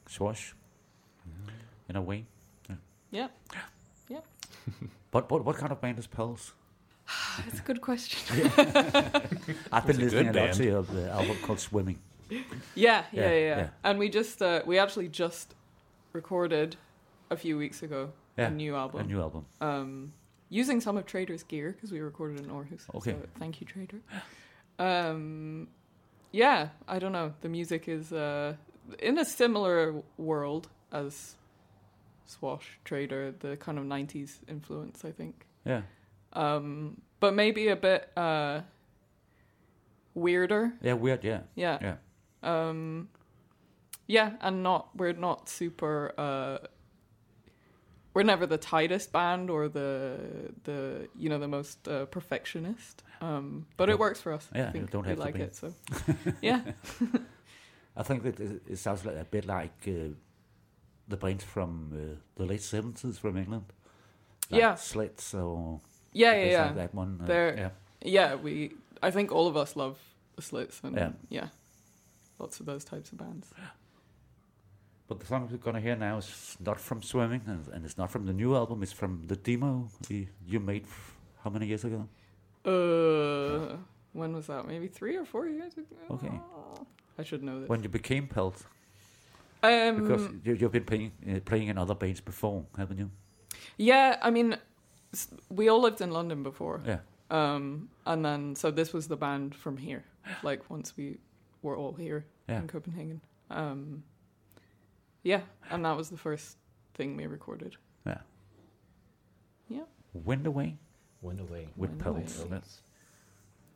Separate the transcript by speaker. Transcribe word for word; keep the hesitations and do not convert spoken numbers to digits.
Speaker 1: Swash, in a way. Yeah.
Speaker 2: Yeah. Yeah.
Speaker 1: But but what kind of band is Pels?
Speaker 2: That's a good question.
Speaker 1: I've been
Speaker 3: a
Speaker 1: listening
Speaker 3: good
Speaker 1: a lot
Speaker 3: band.
Speaker 1: to your the album called Swimming.
Speaker 2: Yeah, yeah,
Speaker 1: Yeah,
Speaker 2: yeah. yeah.
Speaker 1: yeah.
Speaker 2: And we just, uh, we actually just recorded a few weeks ago
Speaker 1: Yeah,
Speaker 2: a new album.
Speaker 1: A new album.
Speaker 2: Um, using some of Trader's gear because we recorded in Aarhus.
Speaker 1: Okay.
Speaker 2: So thank you, Trader. Um, yeah, I don't know. The music is uh, in a similar world as Swash, Trader, the kind of nineties influence, I think.
Speaker 1: Yeah.
Speaker 2: Um, but maybe a bit uh, weirder.
Speaker 1: Yeah, weird, yeah.
Speaker 2: Yeah.
Speaker 1: Yeah.
Speaker 2: Um, yeah, and not we're not super. Uh, we're never the tightest band or the the you know the most uh, perfectionist. Um, but it works for us.
Speaker 1: Yeah,
Speaker 2: I think
Speaker 1: you don't
Speaker 2: we
Speaker 1: have to
Speaker 2: like
Speaker 1: be.
Speaker 2: it. So yeah,
Speaker 1: I think that it, it sounds like a bit like uh, the bands from uh, the late seventies from England. Like
Speaker 2: Yeah.
Speaker 1: Slits or
Speaker 2: yeah, yeah,
Speaker 1: things
Speaker 2: yeah.
Speaker 1: like that one. uh,
Speaker 2: They're-
Speaker 1: yeah.
Speaker 2: Yeah, we. I think all of us love the Slits and
Speaker 1: Yeah.
Speaker 2: yeah, lots of those types of bands.
Speaker 1: But the song we're gonna hear now is not from Swimming, and, and it's not from the new album. It's from the demo you, you made f- how many years ago?
Speaker 2: Uh, when was that? Maybe three or four years ago.
Speaker 1: Okay.
Speaker 2: I should know this.
Speaker 1: When you became Pelt,
Speaker 2: um,
Speaker 1: because you, you've been playing uh, playing in other bands before, haven't you?
Speaker 2: Yeah, I mean, s- we all lived in London before.
Speaker 1: Yeah.
Speaker 2: Um, and then, so this was the band from here, like once we were all here
Speaker 1: Yeah.
Speaker 2: in Copenhagen. Um, yeah, and that was the first thing we recorded.
Speaker 1: Yeah.
Speaker 2: Yeah.
Speaker 1: Wind Away
Speaker 3: Went away.
Speaker 1: with
Speaker 2: Wind Away.
Speaker 1: Pelt. That's